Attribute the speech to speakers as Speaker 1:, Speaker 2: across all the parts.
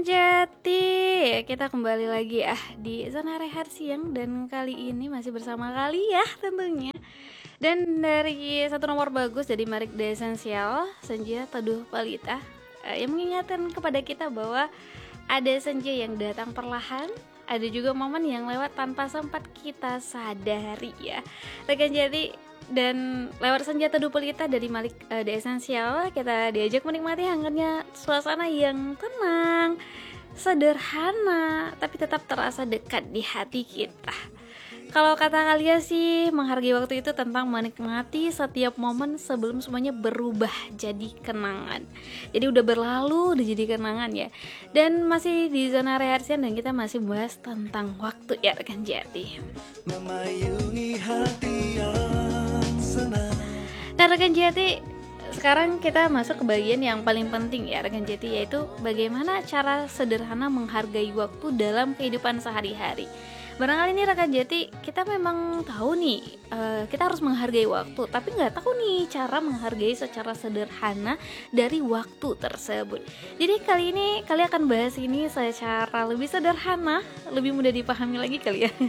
Speaker 1: Rekan Jati, kita kembali lagi di Zona Rehat Siang. Dan kali ini masih bersama kalian tentunya. Dan dari satu nomor bagus dari Marik The Essential, Senja Teduh Pelita, yang mengingatkan kepada kita bahwa ada senja yang datang perlahan, ada juga momen yang lewat tanpa sempat kita sadari ya Rekan Jati. Dan lewat Senja Teduh Pelita dari Malik The Essential, kita diajak menikmati hangatnya suasana yang tenang, sederhana, tapi tetap terasa dekat di hati kita. Kalau kata kalian sih, menghargai waktu itu tentang menikmati setiap momen sebelum semuanya berubah jadi kenangan. Jadi udah berlalu, udah jadi kenangan ya. Dan masih di Zona Rehat Siang dan kita masih bahas tentang waktu ya Rekan Jati. Memayungi hati yang senang. Nah Rekan Jati, sekarang kita masuk ke bagian yang paling penting ya Rekan Jati, yaitu bagaimana cara sederhana menghargai waktu dalam kehidupan sehari-hari. Barangkali nih Rekan Jati, kita memang tahu nih kita harus menghargai waktu, tapi nggak tahu nih cara menghargai secara sederhana dari waktu tersebut. Jadi kali ini kalian akan bahas ini secara lebih sederhana, lebih mudah dipahami lagi kali ya.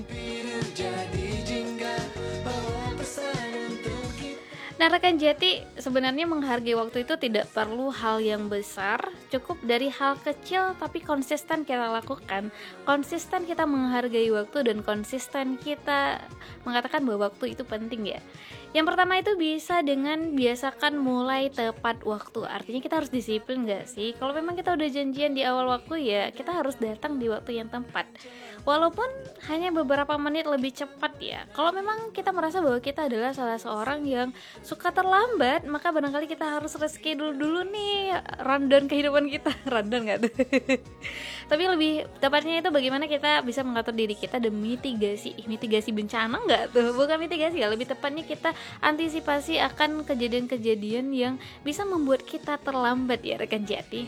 Speaker 1: Nah Rekan Jati, sebenarnya menghargai waktu itu tidak perlu hal yang besar, cukup dari hal kecil tapi konsisten kita lakukan. Konsisten kita menghargai waktu dan konsisten kita mengatakan bahwa waktu itu penting ya. Yang pertama itu bisa dengan biasakan mulai tepat waktu. Artinya kita harus disiplin gak sih? Kalau memang kita udah janjian di awal waktu ya, kita harus datang di waktu yang tepat. Walaupun hanya beberapa menit lebih cepat ya. Kalau memang kita merasa bahwa kita adalah salah seorang yang suka terlambat, maka barangkali kita harus reschedule dulu nih rundown kehidupan kita. Rundown gak tuh? Tapi lebih tepatnya itu bagaimana kita bisa mengatur diri kita demi mitigasi bencana gak tuh? Bukan mitigasi ya, lebih tepatnya kita antisipasi akan kejadian-kejadian yang bisa membuat kita terlambat ya Rekan Jati.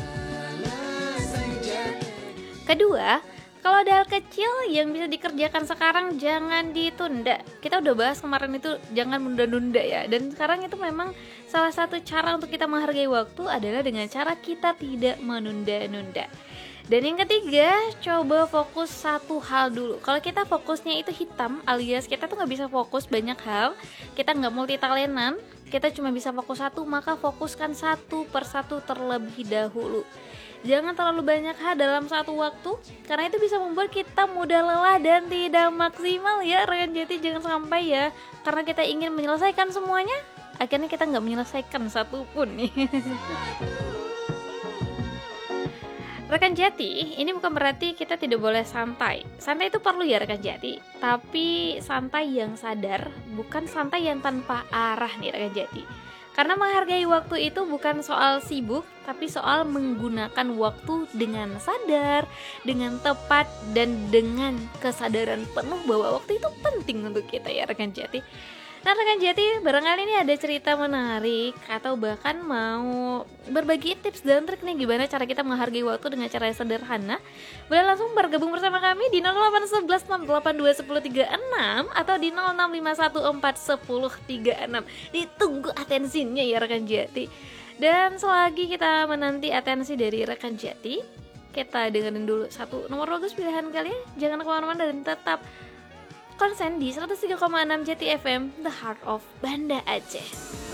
Speaker 1: Kedua, kalau ada hal kecil yang bisa dikerjakan sekarang, jangan ditunda. Kita udah bahas kemarin itu jangan menunda-nunda ya. Dan sekarang itu memang salah satu cara untuk kita menghargai waktu adalah dengan cara kita tidak menunda-nunda. Dan yang ketiga, coba fokus satu hal dulu. Kalau kita fokusnya itu hitam, alias kita tuh gak bisa fokus banyak hal, kita gak multitalentan, kita cuma bisa fokus satu, maka fokuskan satu persatu terlebih dahulu. Jangan terlalu banyak hal dalam satu waktu, karena itu bisa membuat kita mudah lelah dan tidak maksimal ya Rekan Jati. Jangan sampai ya, karena kita ingin menyelesaikan semuanya, akhirnya kita gak menyelesaikan satu pun nih. Rekan Jati, ini bukan berarti kita tidak boleh santai. Santai itu perlu ya Rekan Jati, tapi santai yang sadar, bukan santai yang tanpa arah nih Rekan Jati. Karena menghargai waktu itu bukan soal sibuk, tapi soal menggunakan waktu dengan sadar, dengan tepat, dan dengan kesadaran penuh bahwa waktu itu penting untuk kita ya Rekan Jati. Nah Rekan Jati, barangkali ini ada cerita menarik atau bahkan mau berbagi tips dan trik nih gimana cara kita menghargai waktu dengan cara yang sederhana. Boleh langsung bergabung bersama kami di 081168211036 atau di 0651411036. Ditunggu atensinya ya Rekan Jati. Dan selagi kita menanti atensi dari Rekan Jati, kita dengerin dulu satu nomor bagus pilihan kalian. Jangan kemana-mana dan tetap konsen di 103,6 Jati FM, The Heart of Banda Aceh.